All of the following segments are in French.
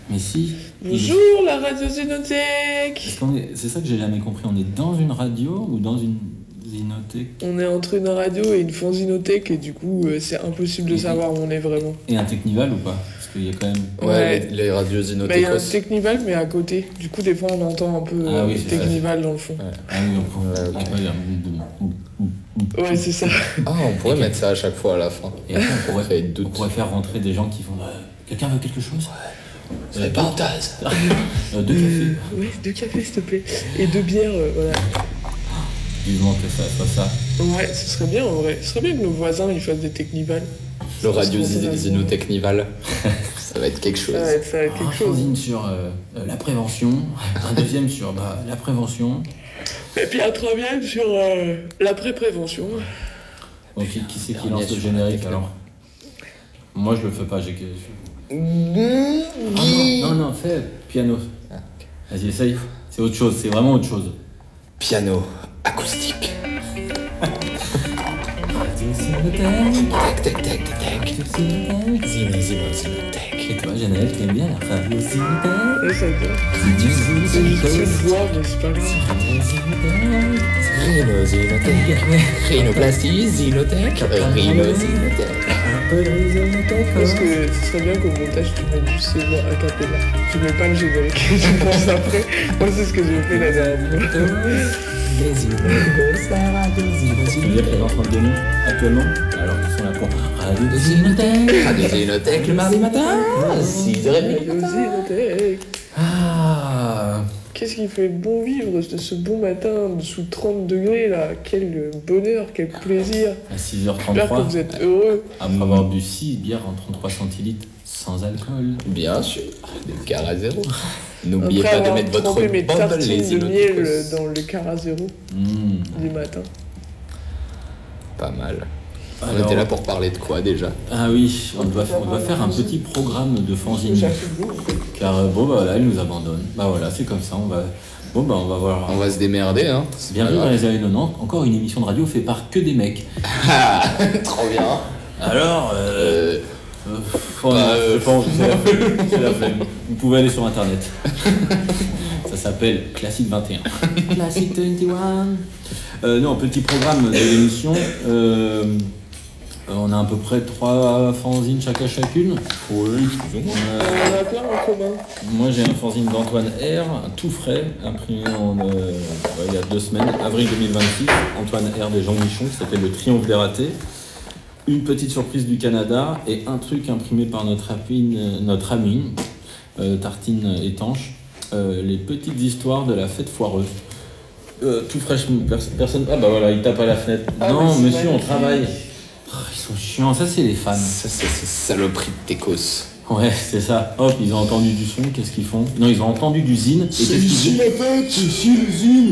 Mais si. Bonjour la radio Zénothèque. C'est ça que j'ai jamais compris. On est dans une radio ou dans une zénothèque? On est entre une radio et une fanzinothèque et du coup c'est impossible de savoir où on est vraiment. Et un Technival ou pas? Parce qu'il y a quand même... Ouais, les radios Il y a un Zénothèques. Technival mais à côté. Du coup des fois on entend un peu Technival dans le fond. Ouais. Ah oui, on pourrait... Ouais c'est ça. Ah, on pourrait mettre ça à chaque fois à la fin. Et après, on on pourrait faire rentrer des gens qui font... quelqu'un veut quelque chose? C'est pas un tasse. 2 cafés. Ouais, 2 cafés s'il te plaît. Et 2 bières, voilà. Vivement que ça soit ça. Ouais, ce serait bien en vrai. Ce serait bien que nos voisins ils fassent des Technival. Le radio Zénotechnival. Ça va être quelque chose. Ouais, ça va être quelque chose. fanzine sur la prévention, un deuxième sur la prévention. Et puis un troisième sur la pré-prévention. Donc qui c'est qui lance le générique alors? Moi je le fais pas, non, fais piano. Vas-y, essaye. C'est autre chose, c'est vraiment autre chose. Piano acoustique. Tac. Zénothèque. Et toi, Janelle, t'aimes bien la radio Zénothèque? Ouais, ça va. C'est juste une voix, mais c'est pas grave. Rhinozénothèque. Rhinoplastie, Zénothèque. Rhinozénothèque. Je pense que ce serait bien qu'au montage tu mettes juste ces voix a cappella. Tu mets pas le générique, tu penses après. Moi c'est ce que j'ai fait la dernière fois. Tu veux dire qu'elle est en train de donner actuellement? Alors qu'ils sont là pour Radio Zénothèque. Radio Zénothèque le mardi matin. 6h30. Zénothèque. Ah. Qu'est-ce qui fait bon vivre ce bon matin sous 30 degrés là? Quel bonheur, quel plaisir. À J'espère que 6h33, vous êtes heureux. après avoir bu 6 bières en 33 centilitres sans alcool. Bien sûr, des carats à zéro. N'oubliez Après pas de avoir mettre votre trempé mes bande tartines les de miel Zénothèques. dans le car à zéro du matin. Pas mal. On Alors- était là pour parler de quoi déjà? Ah oui, on doit faire un petit programme de fanzine. Chaque jour. Car voilà, elle nous abandonne. Bah voilà, c'est comme ça, on va voir. On va se démerder, hein. Bienvenue dans les années 90, encore une émission de radio faite par que des mecs. Trop bien. Alors, Bah, c'est la flemme. Vous pouvez aller sur internet. Ça s'appelle Classique 21. Classique 21. Non, petit programme de l'émission. On a à peu près 3 fanzines chacune. Oui, On a plein en commun. Moi j'ai un fanzine d'Antoine R, un tout frais, imprimé il y a 2 semaines, avril 2026. Antoine R des Jean Michon, qui s'appelle Le Triomphe des ratés. Une petite surprise du Canada et un truc imprimé par notre ami, Tartine Étanche, les petites histoires de la fête foireuse. Tout fraîche, personne... Ah bah voilà, il tape à la fenêtre. Ah non, oui, c'est monsieur, on magnifique. travaille. Oh, ils sont chiants, ça c'est les fans. Ça, c'est saloperie de Técos. Ouais, c'est ça. Hop, ils ont entendu du son, qu'est-ce qu'ils font? Non, ils ont entendu du zine. Et qu'est-ce qu'ils disent? la fête, c'est ici le zine.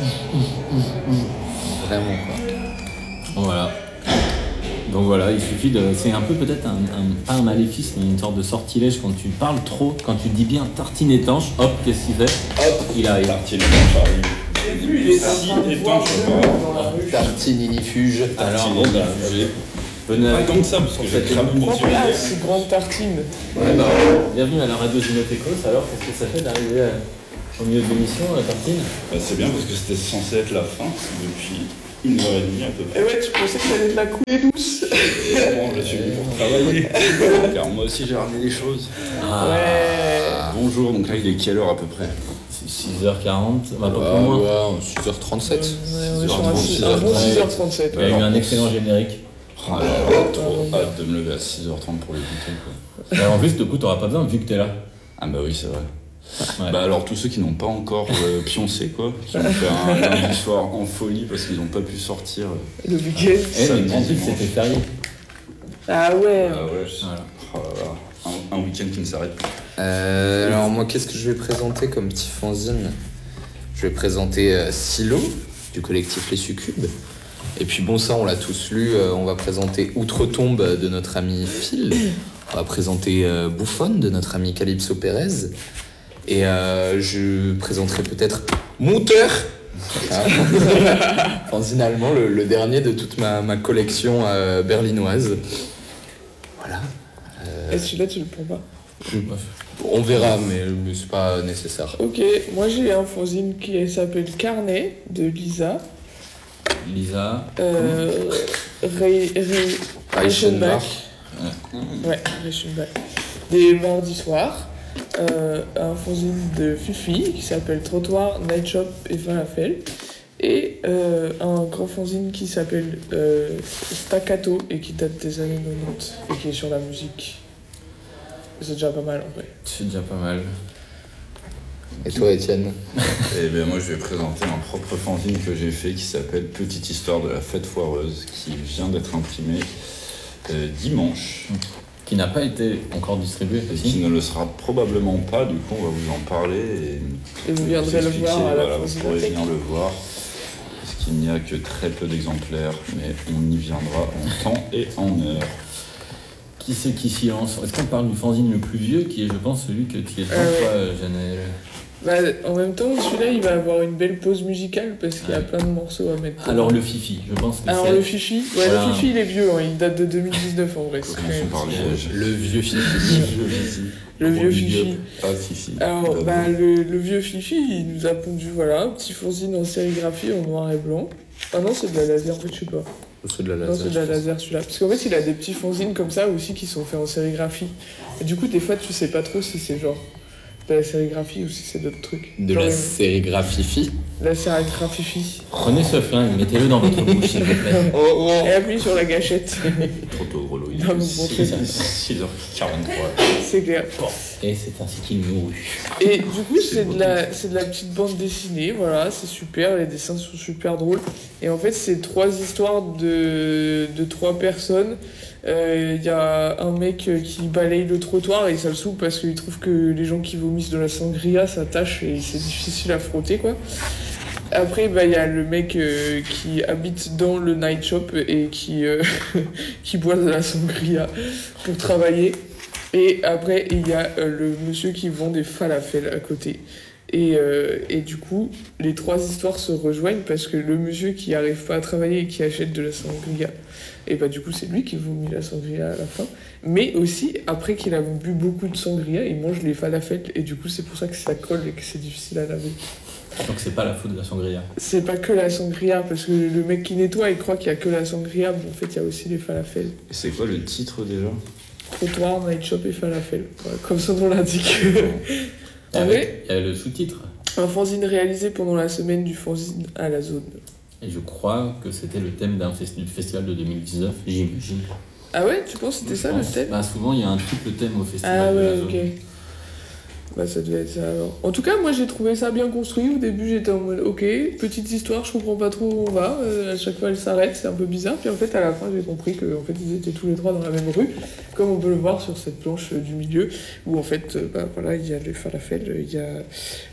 Vraiment, quoi. Voilà. Donc voilà, il suffit de... C'est un peu peut-être pas un maléfice, mais une sorte de sortilège quand tu parles trop, quand tu dis bien tartine étanche, hop, qu'est-ce qu'il fait? Hop, il arrive. Tartine étanche arrive. J'ai vu, il est Si sympa de étanche, voir ouais. dans la rue. Tartine inifuge. Alors, bon, bah, venez Pas avec tant nous que ça, parce que pour j'ai cette cramé mon émission. Ah, ces grandes tartines. Ouais, bah, bienvenue à la radio Zénothèque. Alors, qu'est-ce que ça fait d'arriver au milieu de l'émission, la tartine? Bah, c'est bien parce que c'était censé être la fin depuis 1h30 à peu Et près. ouais, tu pensais que t'allais de la couler douce. Bon, je suis venu pour travailler. Car moi aussi j'ai ramené des choses. Ouais. Bonjour, donc là il est quelle heure à peu près? 6h40, bah, pas Ah, pour moi. ouais, 6h37. On est sur un bon 6h37. Il y a eu un excellent générique. Oh là là, trop hâte de me lever à 6h30 pour l'écouter quoi. Alors, en plus, du coup, t'auras pas besoin vu que t'es là. Ah bah oui, c'est vrai. Ouais. Bah alors tous ceux qui n'ont pas encore pioncé quoi, qui ont fait un lundi soir en folie parce qu'ils n'ont pas pu sortir. Le week-end. Eh, mais samedi, en plus, dimanche. c'était férié. Ah ouais. Ah ouais, Voilà. oh là là, un week-end qui ne s'arrête plus. Alors moi, qu'est-ce que je vais présenter comme petit fanzine? Je vais présenter Silo, du collectif Les Succubes. Et puis bon, ça on l'a tous lu, on va présenter Outre-tombe de notre ami Phil. On va présenter Bouffonne de notre ami Calypso Pérez. Et je présenterai peut-être Monteur, fanzine allemand, le dernier de toute ma collection berlinoise. Voilà. Et celui-là, tu le prends pas. On verra, mais c'est pas nécessaire. Ok, moi j'ai un fanzine qui s'appelle Carnet de Lisa. Lisa. Reichenbach. Ouais, Reichenbach. Des mardis soirs. Un fanzine de Fifi qui s'appelle Trottoir, Night Shop et Falafel. Et un grand fanzine qui s'appelle Staccato et qui date des années 90 et qui est sur la musique. C'est déjà pas mal en vrai. C'est déjà pas mal. Et toi, Étienne? Et bien moi je vais présenter un propre fanzine que j'ai fait qui s'appelle Petite histoire de la fête foireuse, qui vient d'être imprimé dimanche. Qui n'a pas été encore distribué, Et qui ne le sera probablement pas, du coup on va vous en parler Et vous viendrez le voir à la vous pourrez fanzinothèque. venir le voir. Parce qu'il n'y a que très peu d'exemplaires, mais on y viendra en temps et en heure. Qui c'est qui s'y lance? Est-ce qu'on parle du fanzine le plus vieux, qui est, je pense, celui que tu es toi, Janelle? Bah, en même temps, celui-là, il va avoir une belle pause musicale parce qu'il y a plein de morceaux à mettre. Alors le Fifi, je pense que Alors c'est... le Fifi, ouais, Voilà. le Fifi, il est vieux, hein, il date de 2019 en vrai. Commençons par Liège. Le vieux Fifi. Le vieux Big Fifi. up. Ah, Fifi. Alors, bah, le vieux Fifi, il nous a pondu, voilà, un petit fanzine en sérigraphie en noir et blanc. Ah non, c'est de la laser, en fait, je sais pas. C'est de la Non, c'est de la laser celui-là. Parce qu'en fait, il a des petits fanzines comme ça aussi qui sont faits en sérigraphie. Et du coup, des fois, tu sais pas trop si c'est genre de la sérigraphie ou si c'est d'autres trucs. De Genre, la sérigraphie Fifi. la sérigraphie. Prenez ce flingue, mettez-le dans votre bouche, s'il vous plaît. Et appuie sur la gâchette. Trop tôt, Grelo, il Non, est mais bon, c'est ça. 6h43. C'est clair. Et c'est ainsi qu'il mourut. Et du coup, c'est beau. de la petite bande dessinée, voilà, c'est super, les dessins sont super drôles. Et en fait, c'est 3 histoires de 3 personnes. Il y a un mec qui balaye le trottoir et ça le saoule parce qu'il trouve que les gens qui vomissent de la sangria, ça tâche et c'est difficile à frotter, quoi. Après, bah, il y a le mec qui habite dans le night shop et qui boit de la sangria pour travailler. Et après, il y a le monsieur qui vend des falafels à côté. Et du coup, les 3 histoires se rejoignent parce que le monsieur qui arrive pas à travailler et qui achète de la sangria, et bah du coup, c'est lui qui vomit la sangria à la fin. Mais aussi, après qu'il a bu beaucoup de sangria, il mange les falafels. Et du coup, c'est pour ça que ça colle et que c'est difficile à laver. Donc c'est pas la faute de la sangria. C'est pas que la sangria, parce que le mec qui nettoie, il croit qu'il y a que la sangria, mais en fait, il y a aussi les falafels. Et c'est quoi le titre déjà? Trottoir, night shop et falafel. Voilà, comme son nom l'indique. En Avec, vrai, il y a le sous-titre. un fanzine réalisé pendant la semaine du fanzine à la zone. Et je crois que c'était le thème du festival de 2019, j'imagine. Ah ouais, tu penses que c'était ça le thème? Bah souvent il y a un triple thème au festival Ah de la ouais, zone. ok. Bah ça devait être ça alors. En tout cas, moi j'ai trouvé ça bien construit. Au début j'étais en mode ok, petite histoire, je comprends pas trop où on va. À chaque fois elle s'arrête, c'est un peu bizarre. Puis en fait à la fin j'ai compris qu'en fait ils étaient tous les 3 dans la même rue, comme on peut le voir sur cette planche du milieu, où en fait bah voilà, il y a le falafel, il y a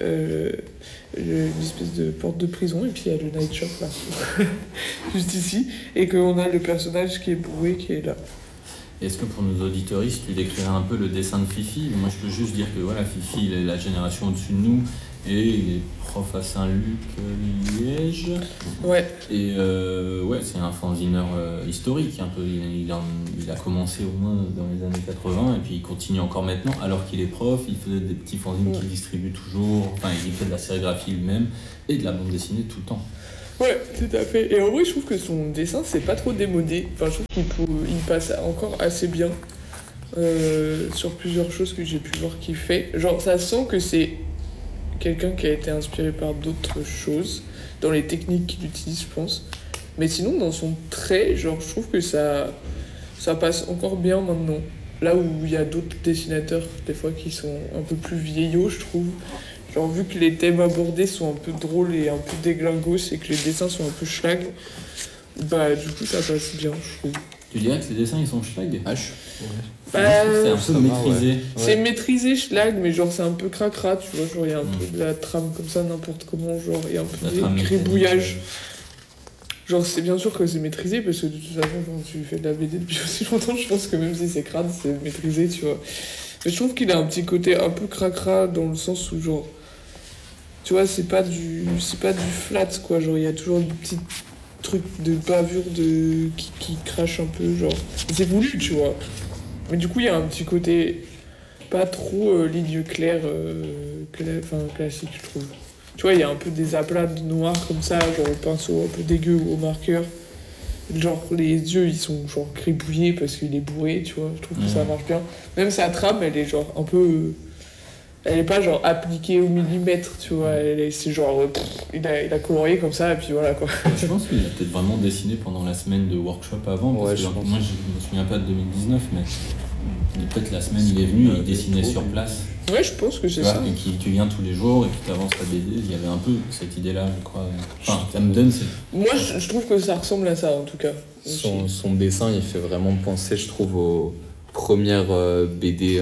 une espèce de porte de prison et puis il y a le night shop là, juste ici, et qu'on a le personnage qui est bourré qui est là. Est-ce que pour nos auditeuristes, tu décrirais un peu le dessin de Fifi? Moi, je peux juste dire que voilà, Fifi, il est la génération au-dessus de nous et il est prof à Saint-Luc, Liège. Ouais. Et ouais, c'est un fanzineur historique un peu. Il a commencé au moins dans les années 80 et puis il continue encore maintenant, alors qu'il est prof. Il faisait des petits fanzines qu'il distribue toujours. Enfin, il fait de la sérigraphie lui-même et de la bande dessinée tout le temps. Ouais, tout à fait. Et en vrai, je trouve que son dessin, c'est pas trop démodé. Enfin, je trouve qu'il passe encore assez bien sur plusieurs choses que j'ai pu voir qu'il fait. Genre, ça sent que c'est quelqu'un qui a été inspiré par d'autres choses, dans les techniques qu'il utilise, je pense. Mais sinon, dans son trait, genre, je trouve que ça passe encore bien maintenant. Là où il y a d'autres dessinateurs, des fois, qui sont un peu plus vieillots, je trouve. Genre, vu que les thèmes abordés sont un peu drôles et un peu déglingos et que les dessins sont un peu schlag, bah du coup ça passe bien, je trouve. Tu dirais que les dessins, ils sont schlag? Bah, C'est un peu ça va, maîtrisé. ouais. c'est maîtrisé schlag, mais genre c'est un peu cracra, tu vois, genre il y a un peu de la trame comme ça, n'importe comment, genre il y a un La peu trame des mécanique, gribouillages. Genre c'est bien sûr que c'est maîtrisé, parce que de toute façon quand tu fais de la BD depuis aussi longtemps, je pense que même si c'est crade, c'est maîtrisé, tu vois. Mais je trouve qu'il a un petit côté un peu cracra dans le sens où genre, tu vois, c'est pas du flat, quoi. Genre, il y a toujours des petits trucs de bavure qui crachent un peu, genre. C'est voulu, tu vois. Mais du coup, il y a un petit côté pas trop les yeux clairs, classiques, je trouve. Tu vois, il y a un peu des aplats de noir comme ça, genre au pinceau un peu dégueu ou au marqueur. Genre, les yeux, ils sont genre gribouillés parce qu'il est bourré, tu vois. Je trouve que ça marche bien. Même sa trame, elle est genre un peu... Elle est pas genre appliquée au millimètre, tu vois. C'est genre... il a colorié comme ça, et puis voilà, quoi. Je pense qu'il a peut-être vraiment dessiné pendant la semaine de workshop avant. Parce que moi, je me souviens pas de 2019, mais peut-être la semaine, il est venu et il dessinait sur place. Ouais, je pense que c'est ça. Et tu viens tous les jours et tu avances ta BD. Il y avait un peu cette idée-là, je crois. Enfin, ça me donne... Moi, je trouve que ça ressemble à ça, en tout cas. Son dessin, il fait vraiment penser, je trouve, aux premières BD,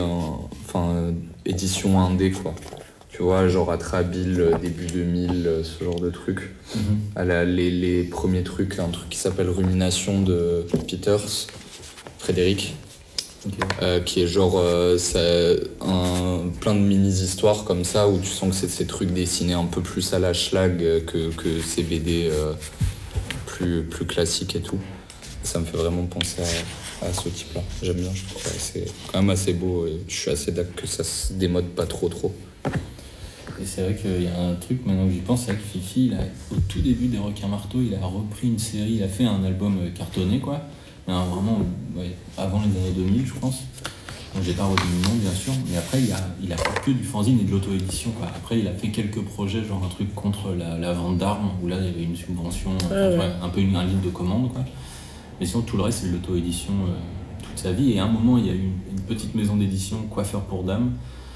édition indé, quoi. Tu vois, genre Atrabile, début 2000, ce genre de trucs. Les premiers trucs, un truc qui s'appelle Rumination de Peters, Frédéric. Okay. Qui est genre plein de mini-histoires comme ça où tu sens que c'est ces trucs dessinés un peu plus à la schlag que ces BD plus classiques et tout. Ça me fait vraiment penser à ce type-là. J'aime bien, je trouve que c'est quand même assez beau et je suis assez d'accord que ça se démode pas trop. Et c'est vrai qu'il y a un truc, maintenant que j'y pense, c'est vrai que Fifi, au tout début des Requins Marteaux, il a repris une série, il a fait un album cartonné, quoi. Vraiment, avant les années 2000, je pense. Donc j'ai pas retenu le nom, bien sûr. Mais après, il a fait que du fanzine et de l'auto-édition, quoi. Après, il a fait quelques projets, genre un truc contre la vente d'armes, où là, il y avait une subvention, un peu un livre de commande, quoi. Mais sinon, tout le reste, c'est de l'auto-édition toute sa vie. Et à un moment, il y a eu une petite maison d'édition, Coiffeur pour Dames,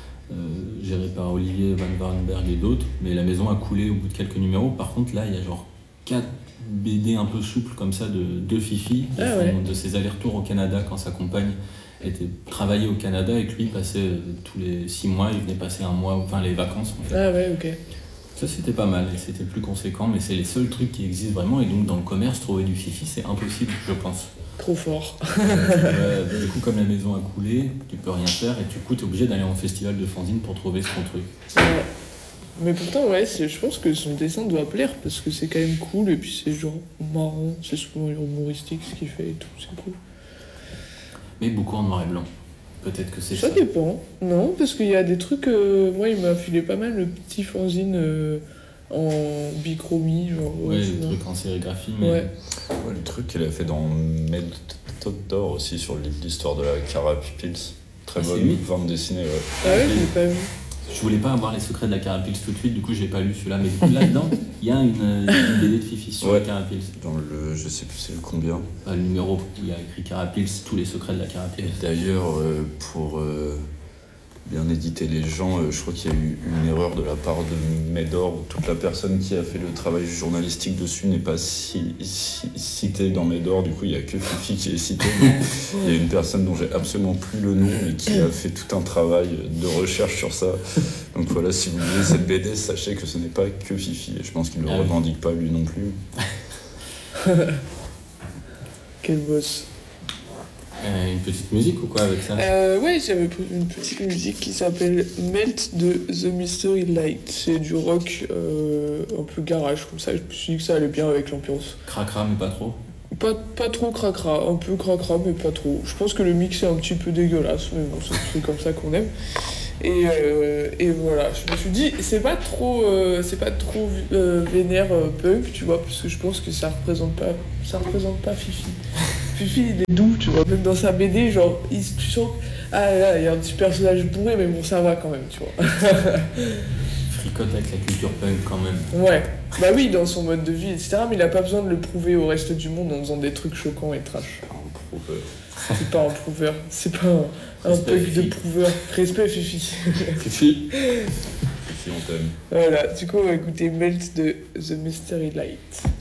gérée par Olivier Van Varenberg et d'autres. Mais la maison a coulé au bout de quelques numéros. Par contre, là, il y a genre 4 BD un peu souples comme ça de Fifi, de ses allers-retours au Canada quand sa compagne travaillait au Canada et que lui passait tous les 6 mois, il venait passer un mois, enfin les vacances en fait. Ah ouais, ok. Ça c'était pas mal et c'était plus conséquent, mais c'est les seuls trucs qui existent vraiment et donc dans le commerce, trouver du Fifi c'est impossible, je pense. Trop fort. Du coup, comme la maison a coulé, tu peux rien faire et du coup t'es obligé d'aller en festival de fanzine pour trouver son truc. Ouais. Mais pourtant, je pense que son dessin doit plaire parce que c'est quand même cool et puis c'est genre marrant, c'est souvent humoristique ce qu'il fait et tout, c'est cool. Mais beaucoup en noir et blanc. Peut-être que c'est ça. Ça dépend. Non, parce qu'il y a des trucs. Moi, il m'a filé pas mal le petit fanzine en bichromie. Genre, des trucs en sérigraphie. Mais... Ouais, le truc qu'il a fait dans Méthode d'or aussi sur l'histoire de la Carapils. Très bonne bande dessinée. Ouais. Ah ouais, je l'ai pas vu. Je voulais pas avoir les secrets de la Carapils tout de suite, du coup j'ai pas lu celui-là, mais là-dedans, il y a une BD de Fifi sur la Carapils. Dans je sais plus c'est le combien. Le numéro, il y a écrit Carapils, tous les secrets de la Carapils. Et d'ailleurs, pour bien éditer les gens, je crois qu'il y a eu une erreur de la part de Médor, où toute la personne qui a fait le travail journalistique dessus n'est pas citée dans Médor, du coup il n'y a que Fifi qui est citée. Il y a une personne dont j'ai absolument plus le nom et qui a fait tout un travail de recherche sur ça. Donc voilà, si vous lisez cette BD, sachez que ce n'est pas que Fifi, et je pense qu'il ne le revendique pas lui non plus. Quel boss. Une petite musique ou quoi avec ça? Ouais, j'avais une petite musique qui s'appelle Melt de The Mystery Light. C'est du rock un peu garage comme ça. Je me suis dit que ça allait bien avec l'ambiance. Cracra, mais pas trop? Pas trop cracra, un peu cracra, mais pas trop. Je pense que le mix est un petit peu dégueulasse, mais bon, c'est comme ça qu'on aime. Et voilà, je me suis dit, c'est pas trop vénère punk, tu vois, parce que je pense que ça représente pas Fifi. Fifi, il est doux, tu vois, même dans sa BD, genre, tu sens que, là, il y a un petit personnage bourré, mais bon, ça va quand même, tu vois. Fricote avec la culture punk quand même. Ouais, bah oui, dans son mode de vie, etc., mais il a pas besoin de le prouver au reste du monde en faisant des trucs choquants et trash. C'est pas un prouveur, c'est pas un punk de prouveur. Respect, Fifi. Fifi, on t'aime. Voilà, du coup, on va écouter Melt de The Mystery Light.